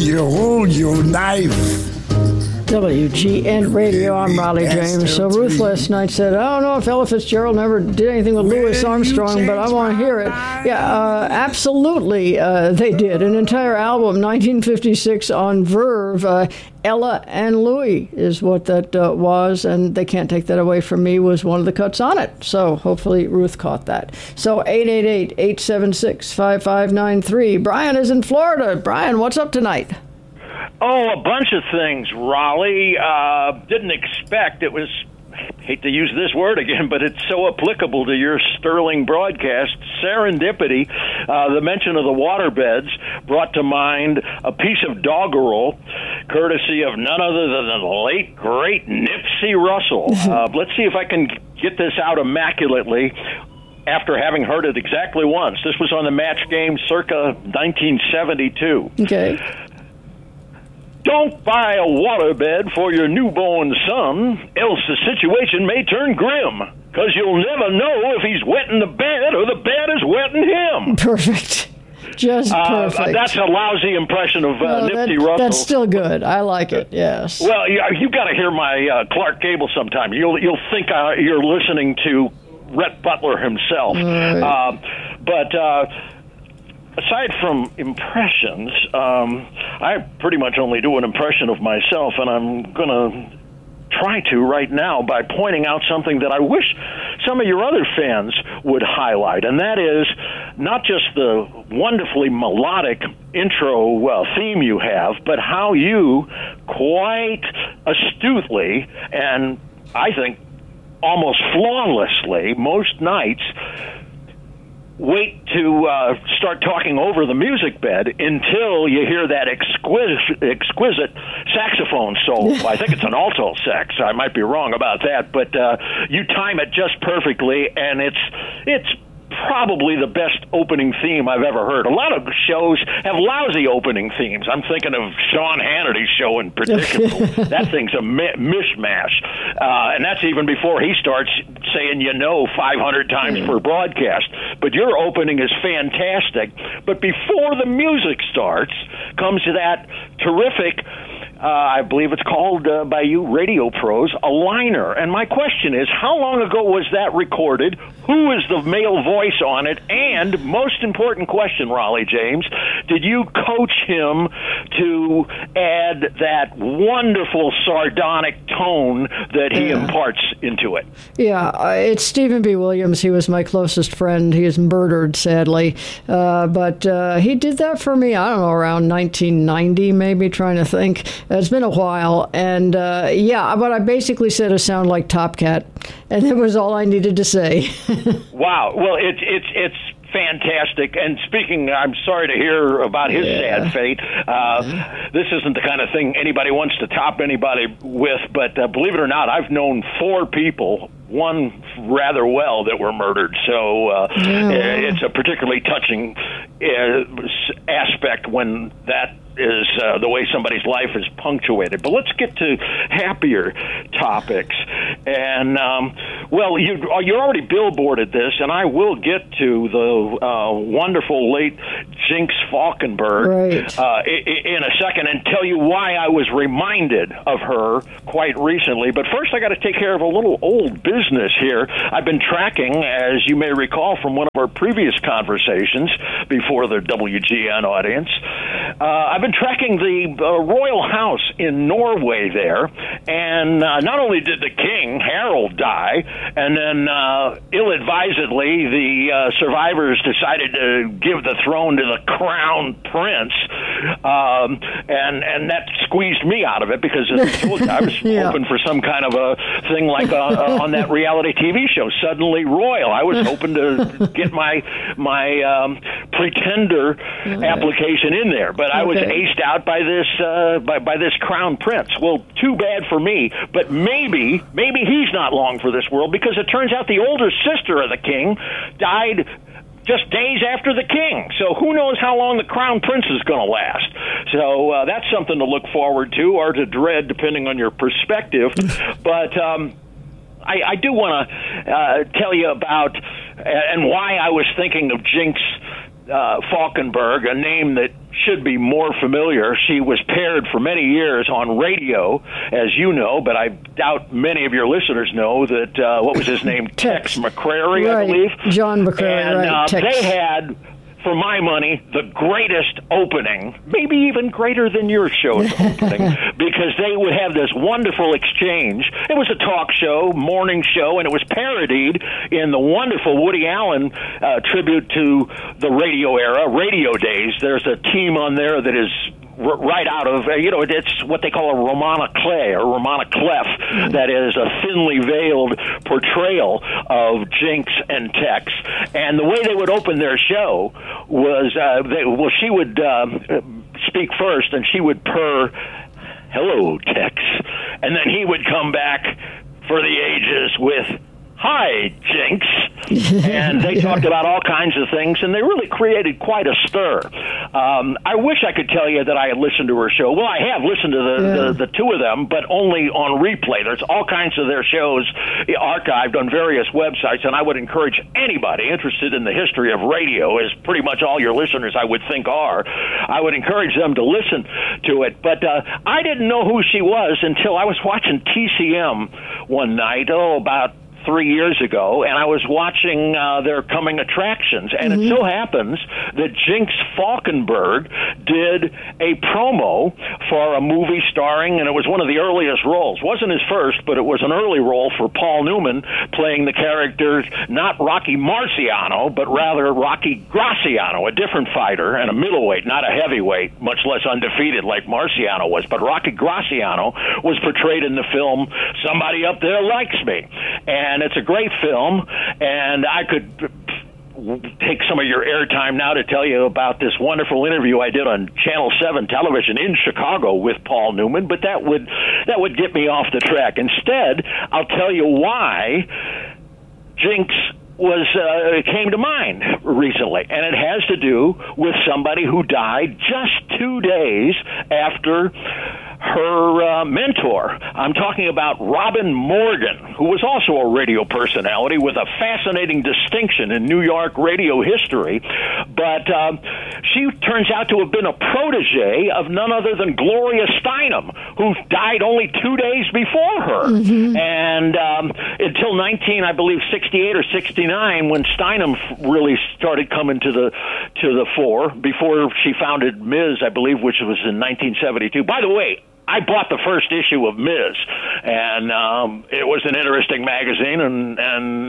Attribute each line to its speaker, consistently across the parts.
Speaker 1: you hold your knife.
Speaker 2: WGN Radio, I'm Raleigh James. So Ruth last night said, I don't know if Ella Fitzgerald never did anything with Louis Armstrong, but I want to hear it. Yeah, absolutely they did. An entire album, 1956 on Verve. Ella and Louis is what that was, and They Can't Take That Away From Me was one of the cuts on it. So hopefully Ruth caught that. So 888-876-5593. Brian is in Florida. Brian, what's up tonight?
Speaker 3: Oh, a bunch of things, Raleigh. Didn't expect it was, hate to use this word again, but it's so applicable to your sterling broadcast. Serendipity, the mention of the waterbeds brought to mind a piece of doggerel, courtesy of none other than the late, great Nipsey Russell. Let's see if I can get this out immaculately after having heard it exactly once. This was on the Match Game circa 1972.
Speaker 2: Okay.
Speaker 3: Don't buy a waterbed for your newborn son, else the situation may turn grim, because you'll never know if he's wetting the bed or the bed is wetting him.
Speaker 2: Perfect. Just perfect.
Speaker 3: That's a lousy impression of Nipsey Russell.
Speaker 2: That's still good. I like it, yes.
Speaker 3: Well, you've got to hear my Clark Gable sometime. You'll think you're listening to Rhett Butler himself.
Speaker 2: Right.
Speaker 3: Aside from impressions, I pretty much only do an impression of myself, and I'm going to try to right now by pointing out something that I wish some of your other fans would highlight, and that is not just the wonderfully melodic intro theme you have, but how you quite astutely and I think almost flawlessly most nights wait to start talking over the music bed until you hear that exquisite saxophone solo. I think it's an alto sax. I might be wrong about that, but you time it just perfectly, and it's probably the best opening theme I've ever heard. A lot of shows have lousy opening themes. I'm thinking of Sean Hannity's show in particular. That thing's a mishmash. And that's even before he starts saying 500 times per broadcast. But your opening is fantastic. But before the music starts comes that terrific, I believe it's called by you radio pros, a liner. And my question is, how long ago was that recorded? Who is the male voice on it? And most important question, Raleigh James, did you coach him to add that wonderful sardonic tone that he imparts into it?
Speaker 2: Yeah, it's Stephen B. Williams. He was my closest friend. He is murdered, sadly. But he did that for me, I don't know, around 1990, maybe, trying to think. It's been a while. And what I basically said is sound like Top Cat. And that was all I needed to say.
Speaker 3: Wow. Well, it's fantastic. And speaking, I'm sorry to hear about his sad fate. This isn't the kind of thing anybody wants to top anybody with, but believe it or not, I've known 4 people, one rather well, that were murdered. So it's a particularly touching aspect when that is the way somebody's life is punctuated. But let's get to happier topics. And, you already billboarded this, and I will get to the wonderful late Jinx Falkenberg in a second and tell you why I was reminded of her quite recently. But first, I got to take care of a little old business here. I've been tracking, as you may recall from one of our previous conversations before the WGN audience, I've been tracking the royal house in Norway there, and not only did the king, Harald, die, and then ill-advisedly the survivors decided to give the throne to the crown prince, and that squeezed me out of it because I was hoping for some kind of a thing like on that reality TV show, Suddenly Royal. I was hoping to get my pretender application in there, but I was aced out by this crown prince. Well, too bad for me, but maybe he's not long for this world, because it turns out the older sister of the king died just days after the king. So who knows how long the crown prince is going to last. So that's something to look forward to, or to dread, depending on your perspective. But I do want to tell you about and why I was thinking of Jinx Falkenberg, a name that should be more familiar. She was paired for many years on radio, as you know, but I doubt many of your listeners know that, what was his name? Tex McCrary,
Speaker 2: right.
Speaker 3: I believe.
Speaker 2: John McCrary,
Speaker 3: and,
Speaker 2: right.
Speaker 3: They had, for my money, the greatest opening, maybe even greater than your show's opening, because they would have this wonderful exchange. It was a talk show, morning show, and it was parodied in the wonderful Woody Allen tribute to the radio era, Radio Days. There's a team on there that is right out of, it's what they call a Romana Clay or Romana Clef. That is a thinly veiled portrayal of Jinx and Tex. And the way they would open their show was, she would speak first, and she would purr, "Hello, Tex." And then he would come back for the ages with, "Hi, Jinx." And they talked about all kinds of things, and they really created quite a stir. I wish I could tell you that I had listened to her show. Well, I have listened to the two of them, but only on replay. There's all kinds of their shows archived on various websites, and I would encourage anybody interested in the history of radio, as pretty much all your listeners I would think are, I would encourage them to listen to it. But I didn't know who she was until I was watching TCM one night, about 3 years ago, and I was watching their coming attractions, and it so happens that Jinx Falkenberg did a promo for a movie starring, and it was one of the earliest roles. Wasn't his first, but it was an early role for Paul Newman, playing the character not Rocky Marciano, but rather Rocky Graciano, a different fighter and a middleweight, not a heavyweight, much less undefeated like Marciano was. But Rocky Graciano was portrayed in the film Somebody Up There Likes Me. And it's a great film, and I could take some of your airtime now to tell you about this wonderful interview I did on Channel 7 television in Chicago with Paul Newman, but that would get me off the track. Instead, I'll tell you why Jinx came to mind recently, and it has to do with somebody who died just 2 days after her mentor. I'm talking about Robin Morgan, who was also a radio personality with a fascinating distinction in New York radio history, but she turns out to have been a protege of none other than Gloria Steinem, who died only 2 days before her. And until 68 or 69, when Steinem really started coming to the fore, before she founded Ms., I believe, which was in 1972. By the way, I bought the first issue of Ms., and it was an interesting magazine, and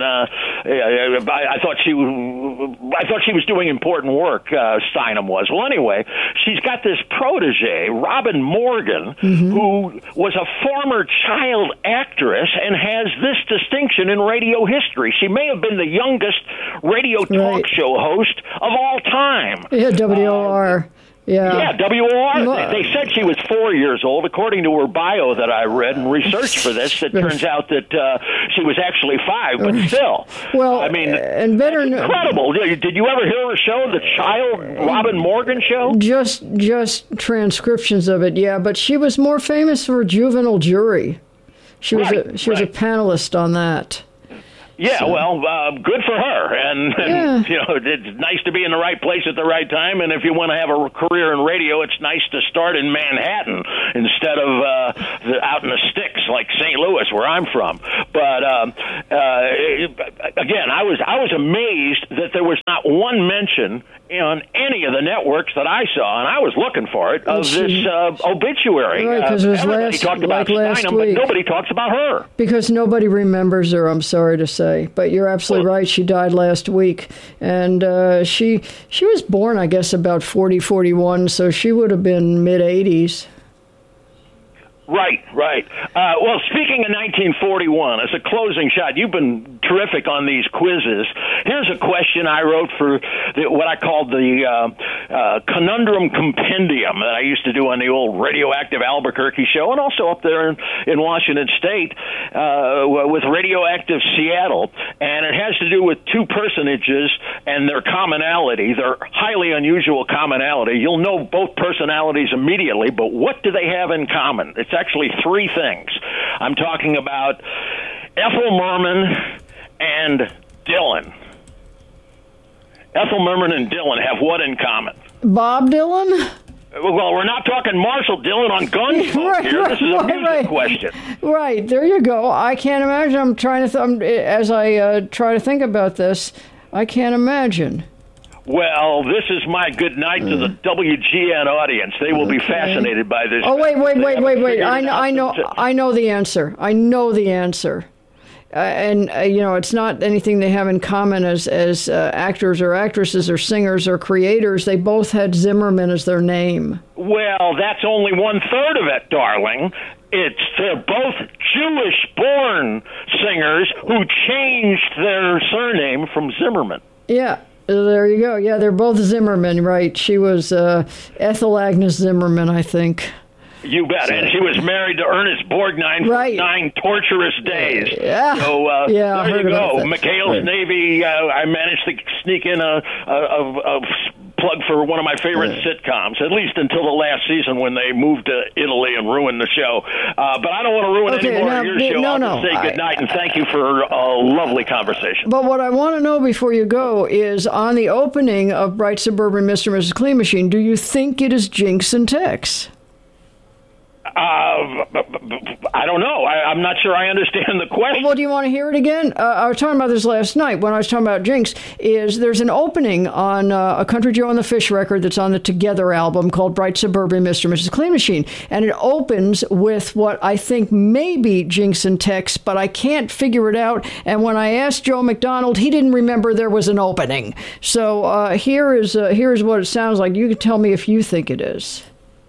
Speaker 3: I thought she was doing important work. Steinem was. Well, anyway, she's got this protege, Robin Morgan, who was a former child actress and has this distinction in radio history. She may have been the youngest radio talk show host of all time.
Speaker 2: Yeah, WOR.
Speaker 3: Yeah, WOR. They said she was 4 years old, according to her bio that I read and researched for this. It turns out that she was actually 5, but still.
Speaker 2: Well,
Speaker 3: I mean,
Speaker 2: and better
Speaker 3: that's incredible. Did you ever hear her show, the Child Robin Morgan Show?
Speaker 2: Just transcriptions of it, yeah. But she was more famous for Juvenile Jury. She was a panelist on that.
Speaker 3: Yeah, well, good for her, and it's nice to be in the right place at the right time. And if you want to have a career in radio, it's nice to start in Manhattan instead of out in the sticks like St. Louis, where I'm from. But again, I was amazed that there was not one mention on any of the networks that I saw, and I was looking for it, of this obituary.
Speaker 2: Right, because it was
Speaker 3: everybody talked about Steinem, but nobody talks about her.
Speaker 2: Because nobody remembers her, I'm sorry to say. But you're absolutely right. She died last week. And she was born, I guess, about 40, 41, so she would have been mid-80s.
Speaker 3: Right. Well, speaking of 1941, as a closing shot, you've been terrific on these quizzes. Here's a question I wrote for what I called the Conundrum Compendium that I used to do on the old Radioactive Albuquerque show, and also up there in Washington State with Radioactive Seattle. And it has to do with two personages and their commonality, their highly unusual commonality. You'll know both personalities immediately, but what do they have in common? It's actually three things. I'm talking about Ethel Merman and Dylan. Ethel Merman and Dylan have what in common?
Speaker 2: Bob Dylan?
Speaker 3: Well, we're not talking Marshall Dylan on Gunsmoke here. This is a music question.
Speaker 2: Right, there you go. I can't imagine. I'm trying to, as I try to think about this, I can't imagine.
Speaker 3: Well, this is my good night to the WGN audience. They will be fascinated by this.
Speaker 2: Oh, wait. I know the answer. I know the answer. And it's not anything they have in common as actors or actresses or singers or creators. They both had Zimmerman as their name.
Speaker 3: Well, that's only 1/3 of it, darling. They're both Jewish-born singers who changed their surname from Zimmerman.
Speaker 2: Yeah. There you go. Yeah, they're both Zimmerman, right? She was Ethel Agnes Zimmerman, I think.
Speaker 3: You bet. And she was married to Ernest Borgnine for 9 torturous days.
Speaker 2: Yeah.
Speaker 3: So there you go. McHale's Navy. I managed to sneak in a plug for one of my favorite sitcoms, at least until the last season when they moved to Italy and ruined the show. But I don't want to ruin any more of your show. I'll just say good night and thank you for a lovely conversation.
Speaker 2: But what I want to know before you go is, on the opening of Bright Suburban Mr. and Mrs. Clean Machine, do you think it is Jinx and Tex?
Speaker 3: I don't know. I'm not sure I understand the question.
Speaker 2: Well, do you want to hear it again? I was talking about this last night when I was talking about Jinx. There's an opening on a Country Joe and the Fish record that's on the Together album called Bright Suburban Mr. and Mrs. Clean Machine. And it opens with what I think may be Jinx and Tex, but I can't figure it out. And when I asked Joe McDonald, he didn't remember there was an opening. So here's what it sounds like. You can tell me if you think it is.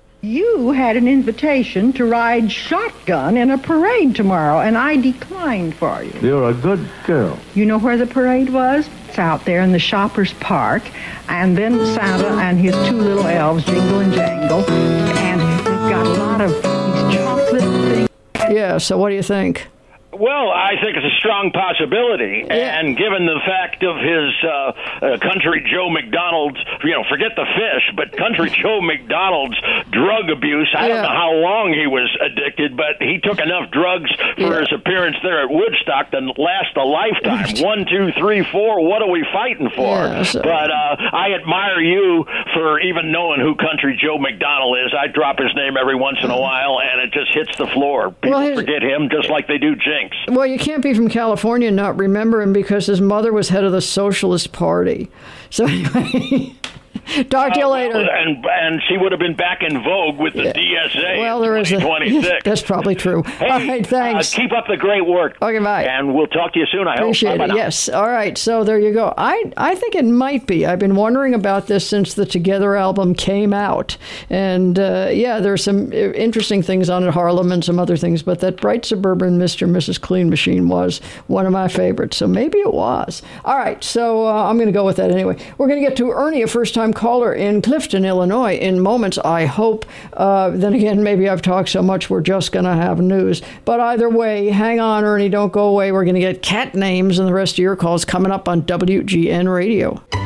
Speaker 4: You had an invitation to ride shotgun in a parade tomorrow, and I declined for you.
Speaker 5: You're a good girl.
Speaker 4: You know where the parade was? It's out there in the Shoppers Park, and then Santa and his 2 little elves jingle and jangle, and we've got a lot of these chocolate things.
Speaker 2: Yeah, so what do you think?
Speaker 3: Well, I think it's a strong possibility, and given the fact of his Country Joe McDonald's, forget the fish, but Country Joe McDonald's drug abuse, I don't know how long he was addicted, but he took enough drugs for his appearance there at Woodstock to last a lifetime. 1, 2, 3, 4, what are we fighting for? But I admire you for even knowing who Country Joe McDonald is. I drop his name every once in a while, and it just hits the floor. People forget him just like they do Jinx.
Speaker 2: Well, you can't be from California and not remember him because his mother was head of the Socialist Party. So anyway, talk to you later.
Speaker 3: And she would have been back in vogue with the DSA.
Speaker 2: Well, there is
Speaker 3: 2026.
Speaker 2: That's probably true.
Speaker 3: Hey,
Speaker 2: all right, thanks.
Speaker 3: Keep up the great work.
Speaker 2: Okay, bye.
Speaker 3: And we'll talk to you soon, I hope.
Speaker 2: Appreciate it. Yes. All right. So there you go. I think it might be. I've been wondering about this since the Together album came out. And there's some interesting things on it, Harlem and some other things, but that Bright Suburban Mr. and Mrs. Clean Machine was one of my favorites. So maybe it was. All right. So I'm going to go with that anyway. We're going to get to Ernie, a first-time caller in Clifton, Illinois, in moments, I hope. Then again, maybe I've talked so much we're just going to have news. But either way, hang on, Ernie, don't go away. We're going to get cat names and the rest of your calls coming up on WGN Radio.